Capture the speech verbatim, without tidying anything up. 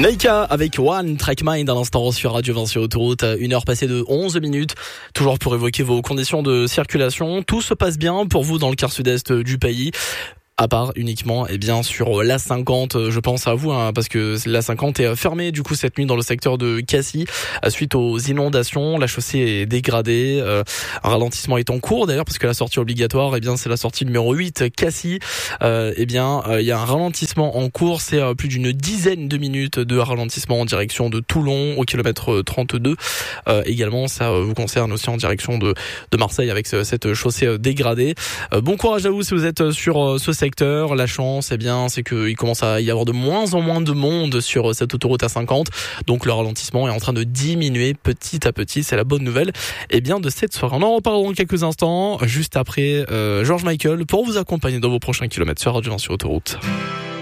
Naika avec One Track Mind à l'instant sur Radio vingt sur Autoroute, une heure passée de onze minutes, toujours pour évoquer vos conditions de circulation. Tout se passe bien pour vous dans le quart sud-est du pays, à part uniquement eh bien sur l'A cinquante. Je pense à vous hein, parce que l'A cinquante est fermée du coup cette nuit dans le secteur de Cassis suite aux inondations. La chaussée est dégradée, euh, un ralentissement est en cours d'ailleurs parce que la sortie obligatoire eh bien c'est la sortie numéro huit Cassis. Euh, eh bien il euh, y a un ralentissement en cours, c'est euh, plus d'une dizaine de minutes de ralentissement en direction de Toulon au kilomètre trente-deux. Euh, également ça euh, vous concerne aussi en direction de de Marseille avec ce, cette chaussée euh, dégradée. Euh, bon courage à vous si vous êtes sur euh, ce secteur. La chance, eh bien, c'est qu'il commence à y avoir de moins en moins de monde sur cette autoroute A cinquante. Donc, le ralentissement est en train de diminuer petit à petit. C'est la bonne nouvelle, eh bien, de cette soirée. On en reparlera dans quelques instants, juste après euh, George Michael, pour vous accompagner dans vos prochains kilomètres sur Radio vingt sur Autoroute.